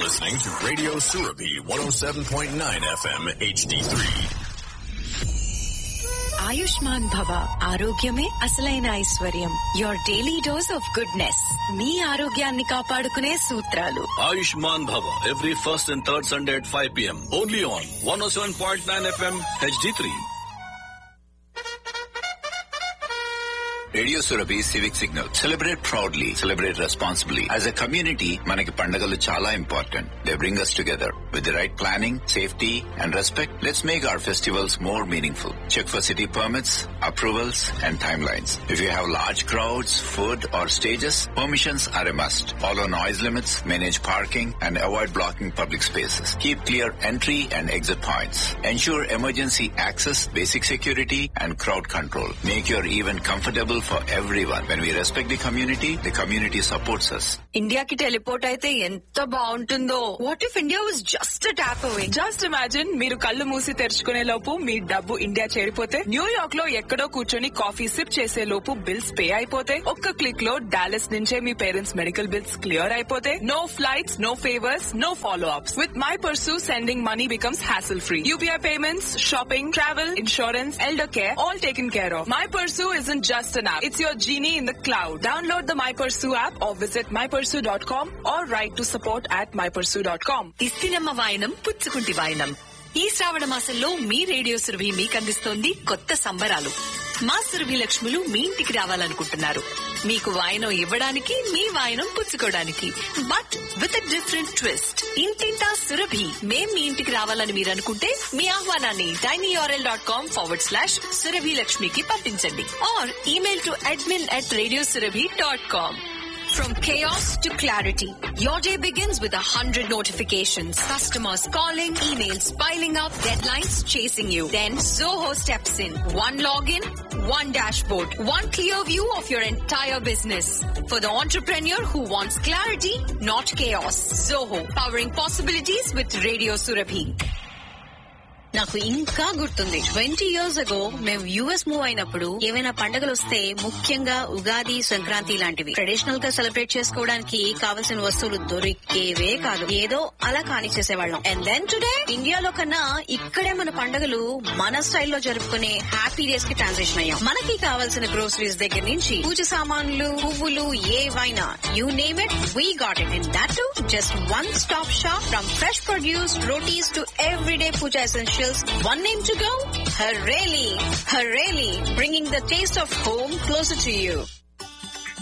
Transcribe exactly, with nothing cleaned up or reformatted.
listening to Radio Surabhi one oh seven point nine F M H D three. Ayushman భవ ఆరోగ్యమే అసలైన ఐశ్వర్యం. Your daily dose of goodness. మీ ఆరోగ్యాన్ని కాపాడుకునే సూత్రాలు. Ayushman Bhava every first and third Sunday at five p.m. only on one oh seven point nine F M H D three. Radio Surabhi civic signal. Celebrate proudly, celebrate responsibly. As a community మనకి పండుగలు చాలా important. They bring us together with the right planning, safety and respect. Let's make our festivals more meaningful. Check for city permits, approvals and timelines. If you have large crowds, food or stages, permissions are a must. Follow noise limits, manage parking and avoid blocking public spaces. Keep clear entry and exit points. Ensure emergency access, basic security and crowd control. Make your event comfortable for everyone. When we respect the community, the community supports us. ఇండియాకి teleport అయితే ఎంత బాగుంటుందో. What if India was just a tap away? Just imagine, మీరు కళ్ళు మూసి తెరుచుకునే లోపు మీ డబ్బు India చేరిపోతే, New York లో ఎక్కడో కూర్చొని కాఫీ సిప్ చేసే లోపు బిల్స్ పే అయిపోతే, ఒక్క క్లిక్ లో డాలస్ నుంచే మీ పేరెంట్స్ మెడికల్ బిల్స్ క్లియర్ అయిపోతే, no flights, no favours, no follow ups. With my pursue sending money becomes hassle free. UPI payments, shopping, travel, insurance, elder care, all taken care of. My pursue isn't just an app. It's your genie in the cloud. Download the My Pursue app or visit my pursue dot com or write to support at my pursue dot com. ఇస్తినమ్మ వాయనం పుచ్చుకుంటి వాయనం. ఈ శ్రావణ మాసంలో మీ radio Surabhi మీకు అందిస్తోంది కొత్త సంబరాలు. మా సురభి లక్ష్ములు మీ ఇంటికి రావాలనుకుంటున్నారు. మీకు వాయనం ఇవ్వడానికి, మీ వాయనం పుచ్చుకోవడానికి. But with a different twist. ఇంటింటా సురభి. మేం మీ ఇంటికి రావాలని మీరు అనుకుంటే మీ ఆహ్వానాన్ని tinyurl dot com forward slash Surabhi లక్ష్మికి పంపించండి. Are email to admin at radiosurabhi dot com. From chaos to clarity, your day begins with a hundred notifications. Customers calling, emails piling up, deadlines chasing you. Then Zoho steps in. One login, one dashboard, one clear view of your entire business. For the entrepreneur who wants clarity, not chaos. Zoho, powering possibilities with Radio Surabhi. నాకు ఇంకా గుర్తుంది, twenty years ago మేము US move అయినప్పుడు ఏవైనా పండుగలు వస్తే, ముఖ్యంగా ఉగాది, సంక్రాంతి లాంటివి ట్రెడిషనల్ గా సెలబ్రేట్ చేసుకోవడానికి కావలసిన వస్తువులు దొరికేవే కాదు. ఏదో అలా కానిచ్చేసేవాళ్ళం. అండ్ దెన్ టుడే ఇండియాలో కన్నా ఇక్కడే మన పండుగలు మన స్టైల్లో జరుపుకునే హ్యాపీ డేస్ కి ట్రాన్సిషన్ అయ్యాం. మనకి కావాల్సిన గ్రోసరీస్ దగ్గర నుంచి పూజ సామాన్లు, పువ్వులు, ఏవైనా you name it, we got it. And that to just one stop shop. From fresh produce, rotis to everyday puja essentials. One name to go? Hareli. Hareli, bringing the taste of home closer to you.